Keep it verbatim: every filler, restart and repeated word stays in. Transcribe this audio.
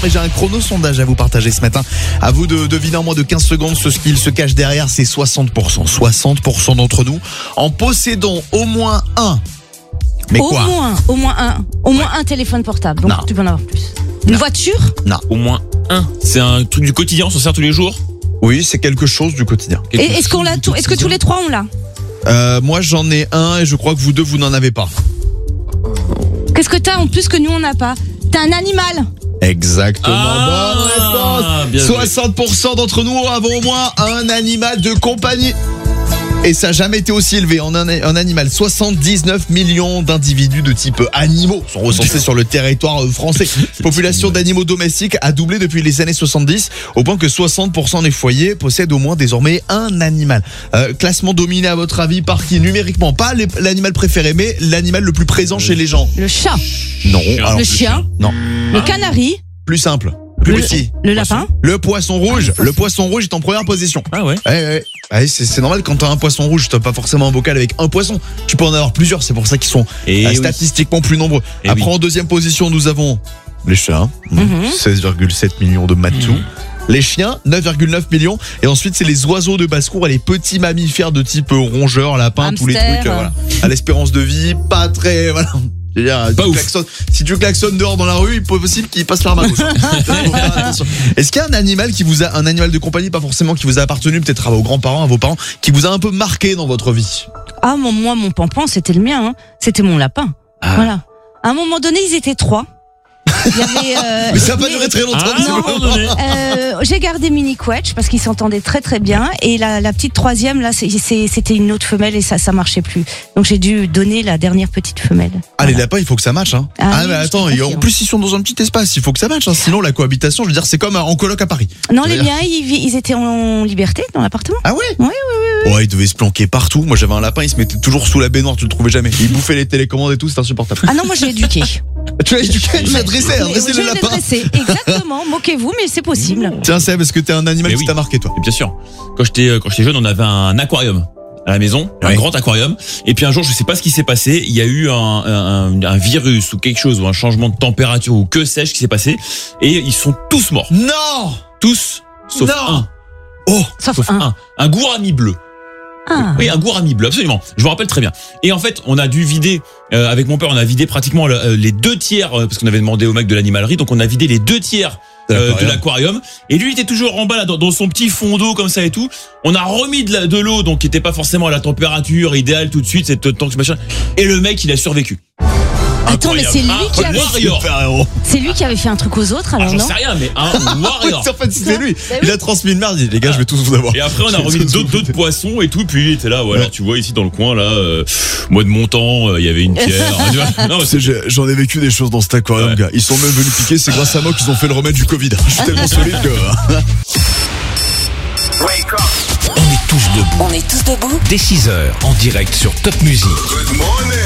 mais j'ai un chrono sondage à vous partager ce matin. À vous de deviner en moins de quinze secondes ce qu'il se cache derrière, c'est soixante pour cent. soixante pour cent d'entre nous en possédons au moins un. Mais au quoi moins, au moins un. Au moins un téléphone portable. Donc Non. tu peux en avoir plus. Une Non. voiture? Non. Au moins un. C'est un truc du quotidien, on s'en sert tous les jours. Oui, c'est quelque chose du quotidien. Et est-ce qu'on l'a tout? Est-ce que tous les trois on l'a? Euh, moi, j'en ai un et je crois que vous deux, vous n'en avez pas. Qu'est-ce que t'as en plus que nous on n'a pas? T'as un animal? Exactement. Ah, Bonne réponse. bien joué. soixante pour cent d'entre nous avons au moins un animal de compagnie. Et ça n'a jamais été aussi élevé en un, un animal. soixante-dix-neuf millions d'individus de type animaux sont recensés sur le territoire français. La population d'animaux domestiques a doublé depuis les années soixante-dix, au point que soixante pour cent des foyers possèdent au moins désormais un animal. Euh, classement dominé à votre avis par qui numériquement? Pas les- l'animal préféré, mais l'animal le plus présent chez les gens. Le chat? Non. chien. alors, Le chien? Non. Le canari? Plus simple. Plus Le, petit. le lapin? Le poisson rouge. Le poisson rouge est en première position. Ah ouais. Ouais, ouais. Ouais, c'est, c'est normal quand t'as un poisson rouge, t'as pas forcément un bocal avec un poisson. Tu peux en avoir plusieurs, c'est pour ça qu'ils sont Et euh, oui. statistiquement plus nombreux. Et Après, oui. en deuxième position, nous avons les chats, Mhm. seize virgule sept millions de matous. Mhm. Les chiens, neuf virgule neuf millions. Et ensuite, c'est les oiseaux de basse-cour et les petits mammifères de type rongeur, lapin, tous les Hamster. trucs. euh, voilà. À l'espérance de vie, pas très. Voilà. Je veux dire, Pas tu ouf. klaxonnes- si tu klaxonnes dehors dans la rue, il est possible qu'il passe l'arme à gauche. Faut faire attention. Est-ce qu'il y a un animal qui vous a, un animal de compagnie, pas forcément qui vous a appartenu, peut-être à vos grands-parents, à vos parents, qui vous a un peu marqué dans votre vie? Ah, mon, moi, mon pampan, c'était le mien. Hein. C'était mon lapin. Ah. Voilà. À un moment donné, ils étaient trois. Il y avait, euh, Mais ça n'a pas mais- duré très longtemps. Ah, visiblement. non, non, non. Euh, j'ai gardé Mini Quetch parce qu'ils s'entendaient très très bien, et la, la petite troisième là c'est, c'est, c'était une autre femelle et ça ça marchait plus, donc j'ai dû donner la dernière petite femelle. Ah, les lapins, il faut que ça matche, hein. Ah Ah, oui, mais je attends, te et en confirme. plus, ils sont dans un petit espace, il faut que ça matche, hein. Sinon, la cohabitation, je veux dire, c'est comme en coloc à Paris. Non, Ça les veut dire- miens ils, vi- ils étaient en liberté dans l'appartement. Ah ouais? Oui, oui, Ouais, ils devaient se planquer partout. Moi, j'avais un lapin, il se mettait toujours sous la baignoire, tu le trouvais jamais. Il bouffait les télécommandes et tout, c'était insupportable. Ah non, moi j'ai éduqué. Tu as éduqué, tu as dressé, hein, Mais- dressé je le l'ai lapin. dressé, exactement. Moquez-vous, mais c'est possible. Tiens, Seb, est-ce que t'es un animal Mais qui oui. t'a marqué, toi? Et bien sûr. Quand j'étais euh, quand j'étais jeune, on avait un aquarium à la maison, un Ouais. grand aquarium. Et puis un jour, je sais pas ce qui s'est passé. Il y a eu un, un, un virus ou quelque chose ou un changement de température ou que sais-je qui s'est passé. Et ils sont tous morts. Non! Tous, sauf Non. un. Oh! Sauf, Sauf un. un. Un gourami bleu. Ah. Oui, un gourami bleu, absolument. Je me rappelle très bien. Et en fait, on a dû vider, euh, avec mon père, on a vidé pratiquement le- euh, les deux tiers, euh, parce qu'on avait demandé au mec de l'animalerie, donc on a vidé les deux tiers De euh, de l'aquarium. l'aquarium. Et lui, il était toujours en bas, là, dans, dans son petit fond d'eau, comme ça et tout. On a remis de, la- de l'eau, donc qui était pas forcément à la température idéale tout de suite, cette temps que machin. Et le mec, il a survécu. Attends, mais c'est lui Incroyable. qui Un avait, warrior. Super héros. c'est lui qui avait fait un truc aux autres, Ah, alors j'en non? sais rien, mais un warrior. En fait, c'était lui. Bah Il a transmis une merde, il dit, les gars, je vais tous vous avoir. Et après, on a Je vais remis tous d'autres, vous- d'autres poissons et tout. Puis il était là, ouais, Ouais. alors tu vois, ici dans le coin, là, euh, mois de montant, euh, il y avait une pierre. Tu vois. Non, mais Tu sais, j'ai- j'en ai vécu des choses dans cet aquarium, Ouais. gars. Ils sont même venus piquer, c'est grâce à moi qu'ils ont fait le remède du Covid. Je suis tellement solide que. On est tous debout. On est tous debout. Dès six heures, en direct sur Top Music.